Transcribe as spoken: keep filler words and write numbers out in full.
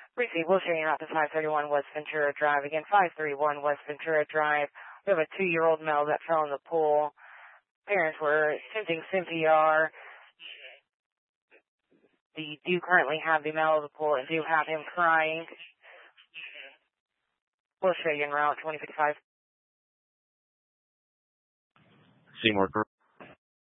Receive, we'll show you out to five thirty-one West Ventura Drive. Again, five thirty-one West Ventura Drive. We have a two-year-old male that fell in the pool. Parents were attempting C P R. We do currently have the male of the pool and do have him crying. We'll show you en route, twenty fifty-five. Seymour